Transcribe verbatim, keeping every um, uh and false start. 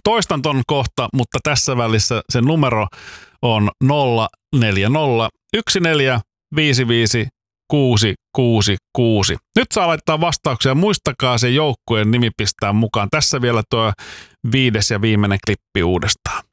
toistan ton kohta, mutta tässä välissä se numero on nolla neljä nolla yksi neljä viisi viisi kuusi kuusi kuusi. Nyt saa laittaa vastauksia. Muistakaa se joukkueen nimi pistää mukaan. Tässä vielä tuo viides ja viimeinen klippi uudestaan.